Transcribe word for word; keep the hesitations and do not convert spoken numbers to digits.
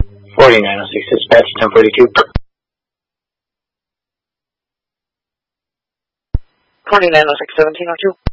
forty-nine oh six, dispatch, ten forty-two. forty-nine oh six, seventeen oh two.